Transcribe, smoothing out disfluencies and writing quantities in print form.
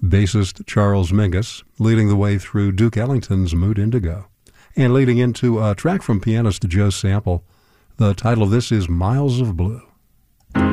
bassist Charles Mingus, leading the way through Duke Ellington's Mood Indigo. And leading into a track from pianist Joe Sample, the title of this is Miles of Blue.